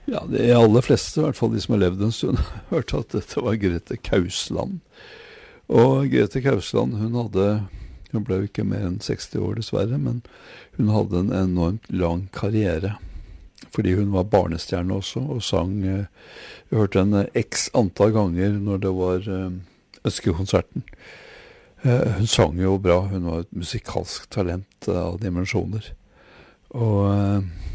Ja, de aller fleste, i hvert fall de som har levd en stund, har hørt at dette var Grete Kausland. Og Grete Kausland, hun ble jo ikke mer enn 60 år dessverre, men hun hadde en enormt lang karriere. Fordi hun var barnestjerne også, og sang, jeg hørte henne x antall ganger når det var Ønskekonserten. Hun sang jo bra, hun var et musikalsk talent av dimensjoner. Og